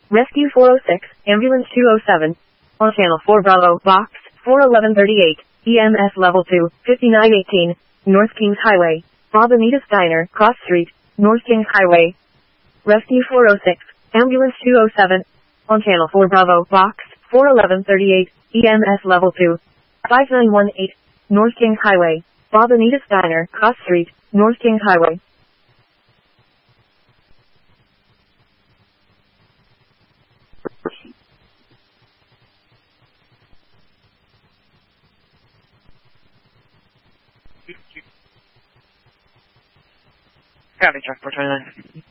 Rescue 406, Ambulance 207. On Channel 4 Bravo, Box 41138, EMS Level 2, 5918, North Kings Highway, Bobanitas Diner, Cross Street, North Kings Highway. Rescue 406, Ambulance 207. On Channel 4 Bravo, Box 41138, EMS Level 2, 5918, North Kings Highway, Bobanitas Diner, Cross Street, North Kings Highway. Gravity Truck 429.